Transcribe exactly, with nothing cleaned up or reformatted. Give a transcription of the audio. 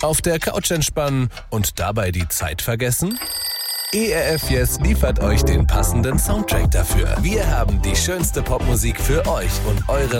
Auf der Couch entspannen und dabei die Zeit vergessen? E R F Yes liefert euch den passenden Soundtrack dafür. Wir haben die schönste Popmusik für euch und euren